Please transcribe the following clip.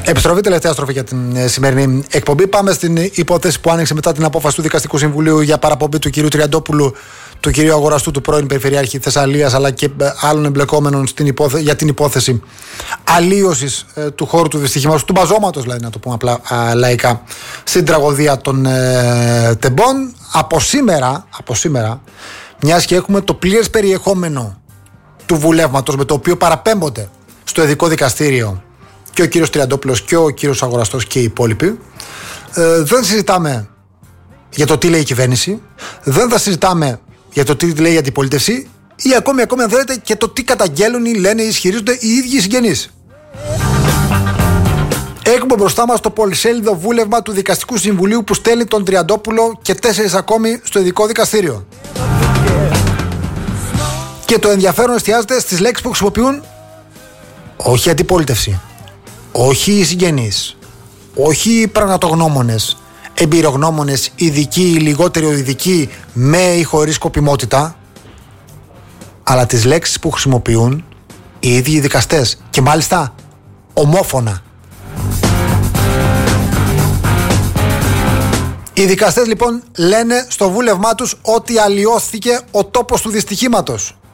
Επιστροφή, τελευταία στροφή για την σημερινή εκπομπή. Πάμε στην υπόθεση που άνοιξε μετά την απόφαση του Δικαστικού Συμβουλίου για παραπομπή του κυρίου Τριαντόπουλου, του κυρίου Αγοραστού, του πρώην Περιφερειάρχη Θεσσαλίας, αλλά και άλλων εμπλεκόμενων για την υπόθεση αλλίωσης του χώρου του δυστυχήματος, του μπαζώματος, δηλαδή, να το πούμε απλά λαϊκά, στην τραγωδία των τεμπών. Από σήμερα, μιας και έχουμε το πλήρες περιεχόμενο του βουλεύματος με το οποίο παραπέμπονται στο ειδικό δικαστήριο και ο κύριος Τριαντόπουλος και ο κύριος Αγοραστός και οι υπόλοιποι, δεν συζητάμε για το τι λέει η κυβέρνηση, δεν θα συζητάμε για το τι λέει η αντιπολίτευση ή ακόμη αν θέλετε και το τι καταγγέλουν ή λένε ή ισχυρίζονται οι ίδιοι οι συγγενείς. Έχουμε μπροστά μας το πολυσέλιδο βούλευμα του Δικαστικού Συμβουλίου που στέλνει τον Τριαντόπουλο και 4 ακόμη στο ειδικό δικαστήριο. Και το ενδιαφέρον εστιάζεται στις λέξεις που χρησιμοποιούν όχι η αντιπολίτευση, όχι οι συγγενείς, όχι οι πραγματογνώμονες, εμπειρογνώμονες, ειδικοί ή λιγότερο ειδικοί, με ή χωρίς σκοπιμότητα, αλλά τις λέξεις που χρησιμοποιούν οι ίδιοι οι δικαστές και μάλιστα ομόφωνα. Οι δικαστές λοιπόν λένε στο βούλευμά τους ότι αλλοιώθηκε ο τόπος του δυστυχήματος.